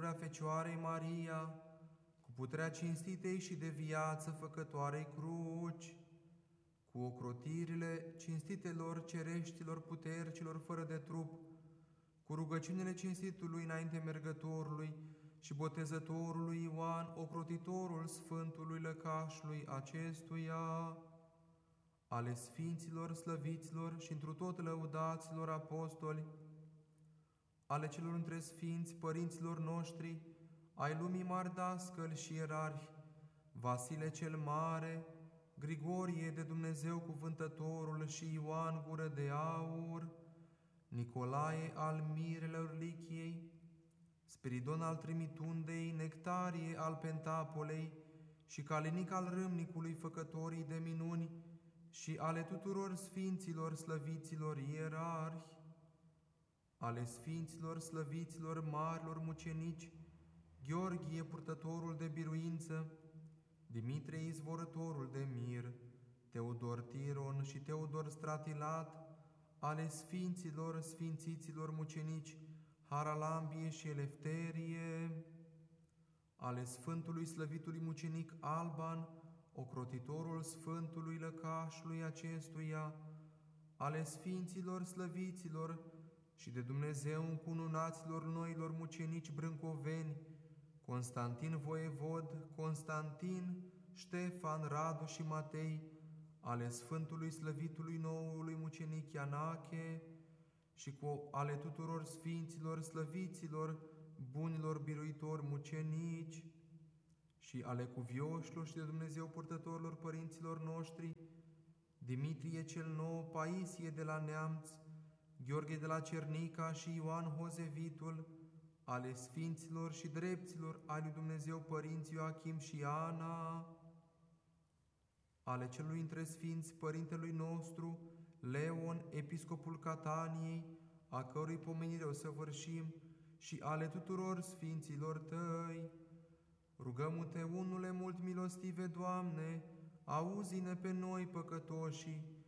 puterea Fecioarei Maria, cu puterea cinstitei și de viață făcătoarei cruci, cu ocrotirile cinstitelor cereștilor putercilor fără de trup, cu rugăciunile cinstitului înainte mergătorului și botezătorului Ioan, ocrotitorul Sfântului Lăcașului acestuia, ale Sfinților, slăviților și întru tot lăudaților apostoli, ale celor între Sfinți, părinților noștri, ai lumii mari dascăli și ierarhi, Vasile cel Mare, Grigorie de Dumnezeu Cuvântătorul și Ioan Gură de Aur, Nicolae al Mirelor Lichiei, Spiridon al Trimitundei, Nectarie al Pentapolei și Calinic al Râmnicului Făcătorii de minuni și ale tuturor Sfinților, slăviților, ierarhi, ale Sfinților, slăviților, marilor mucenici, Gheorghe, purtătorul de biruință, Dimitrie, izvorătorul de mir, Teodor Tiron și Teodor Stratilat, ale Sfinților, sfințiților mucenici, Haralambie și Elefterie, ale Sfântului Slăvitului mucenic Alban, ocrotitorul Sfântului Lăcașului acestuia, ale Sfinților, slăviților și de Dumnezeu încununaților noilor mucenici brâncoveni, Constantin voievod, Constantin, Ștefan, Radu și Matei, ale Sfântului Slăvitului noului mucenic Ianache și cu ale tuturor Sfinților, slăviților, bunilor biruitori mucenici și ale cuvioșilor și de Dumnezeu purtătorilor părinților noștri, Dimitrie cel Nou, Paisie de la Neamț, Gheorghe de la Cernica și Ioan Hozevitul, ale Sfinților și drepților ale lui Dumnezeu părinți Ioachim și Ana, ale celui între Sfinți Părintelui nostru, Leon, episcopul Cataniei, a cărui pomenire o săvârșim, și ale tuturor Sfinților Tăi. Rugăm-te, unule mult milostive, Doamne, auzi-ne pe noi păcătoșii